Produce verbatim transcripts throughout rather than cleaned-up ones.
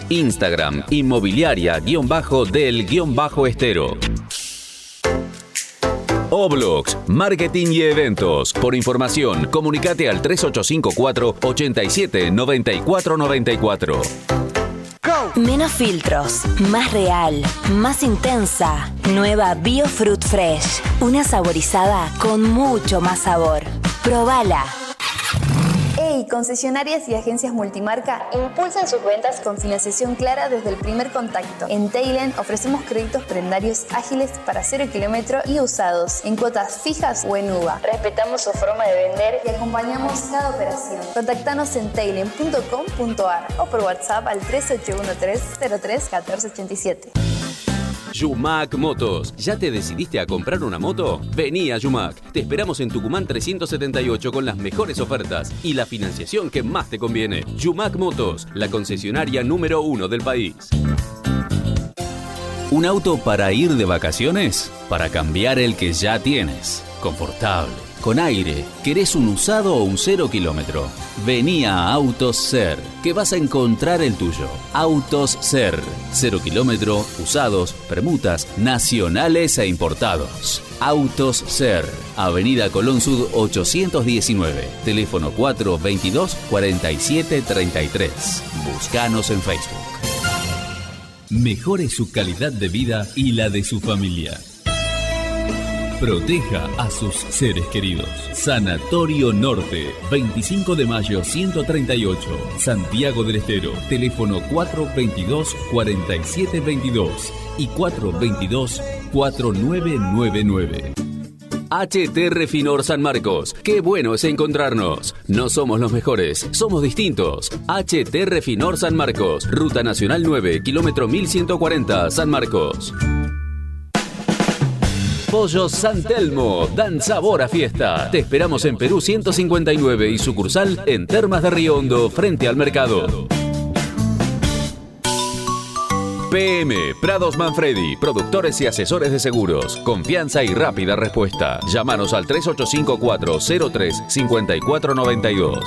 Instagram, inmobiliaria-del-estero. Oblox, marketing y eventos. Por información, comunicate al tres ocho cinco cuatro, ocho siete, nueve cuatro nueve cuatro. Menos filtros, más real, más intensa. Nueva Biofruit Fresh. Una saborizada con mucho más sabor. Probala. Hey, concesionarias y agencias multimarca impulsan sus ventas con financiación clara desde el primer contacto. En Tailen ofrecemos créditos prendarios ágiles para cero kilómetro y usados, en cuotas fijas o en U V A. Respetamos su forma de vender y acompañamos cada operación. Contactanos en tailen punto com punto a r o por WhatsApp al tres ocho uno tres, cero tres, uno cuatro ocho siete. Yumac Motos. ¿Ya te decidiste a comprar una moto? Vení a Yumac. Te esperamos en Tucumán trescientos setenta y ocho con las mejores ofertas y la financiación que más te conviene. Yumac Motos, la concesionaria número uno del país. ¿Un auto para ir de vacaciones? Para cambiar el que ya tienes. Confortable, con aire. ¿Querés un usado o un cero kilómetro? Vení a Autos Ser, que vas a encontrar el tuyo. Autos Ser. Cero kilómetro, usados, permutas, nacionales e importados. Autos Ser. Avenida Colón Sud ochocientos diecinueve. Teléfono cuatro veintidós, cuarenta y siete treinta y tres. Búscanos en Facebook. Mejore su calidad de vida y la de su familia. Proteja a sus seres queridos. Sanatorio Norte, veinticinco de mayo ciento treinta y ocho, Santiago del Estero. Teléfono cuatro veintidós, cuarenta y siete veintidós y cuatro veintidós, cuarenta y nueve noventa y nueve. H T Refinor San Marcos. Qué bueno es encontrarnos. No somos los mejores, somos distintos. H T Refinor San Marcos. Ruta Nacional nueve, kilómetro mil ciento cuarenta, San Marcos. Pollos San Telmo, dan sabor a fiesta. Te esperamos en Perú ciento cincuenta y nueve y sucursal en Termas de Río Hondo, frente al mercado. P M Prados Manfredi, productores y asesores de seguros. Confianza y rápida respuesta. Llámanos al tres ocho cinco cuatro, cero tres, cinco cuatro nueve dos.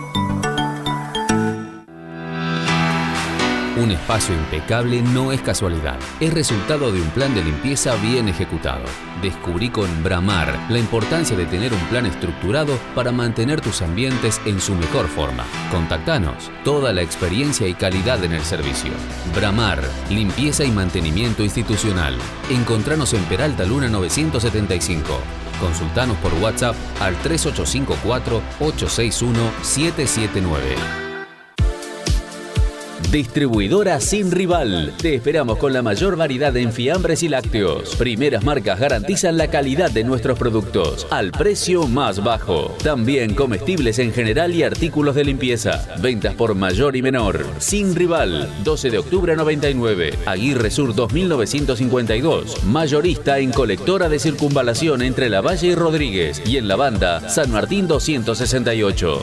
Un espacio impecable no es casualidad, es resultado de un plan de limpieza bien ejecutado. Descubrí con Bramar la importancia de tener un plan estructurado para mantener tus ambientes en su mejor forma. Contactanos, toda la experiencia y calidad en el servicio. Bramar, limpieza y mantenimiento institucional. Encontranos en Peralta Luna novecientos setenta y cinco. Consultanos por WhatsApp al tres ocho cinco cuatro, ocho seis uno, siete siete nueve. Distribuidora Sin Rival. Te esperamos con la mayor variedad en fiambres y lácteos. Primeras marcas garantizan la calidad de nuestros productos al precio más bajo. También comestibles en general y artículos de limpieza. Ventas por mayor y menor. Sin Rival. doce de octubre noventa y nueve. Aguirre Sur dos mil novecientos cincuenta y dos. Mayorista en colectora de circunvalación entre La Valle y Rodríguez. Y en la banda San Martín doscientos sesenta y ocho.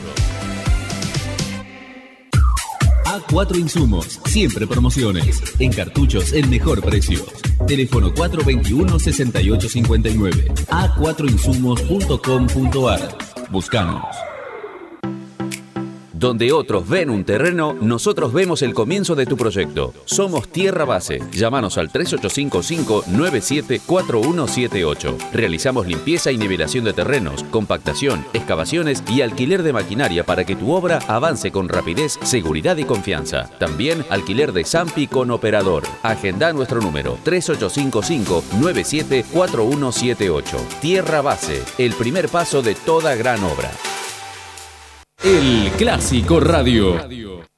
A cuatro Insumos, siempre promociones. En cartuchos, el mejor precio. Teléfono cuatro veintiuno, sesenta y ocho cincuenta y nueve. a cuatro insumos punto com punto a r. Buscanos. Donde otros ven un terreno, nosotros vemos el comienzo de tu proyecto. Somos Tierra Base. Llámanos al tres ocho cinco cinco, nueve siete cuatro uno siete ocho. Realizamos limpieza y nivelación de terrenos, compactación, excavaciones y alquiler de maquinaria para que tu obra avance con rapidez, seguridad y confianza. También alquiler de Zampi con operador. Agenda nuestro número tres ocho cinco cinco, nueve siete cuatro uno siete ocho. Tierra Base, el primer paso de toda gran obra. El Clásico Radio.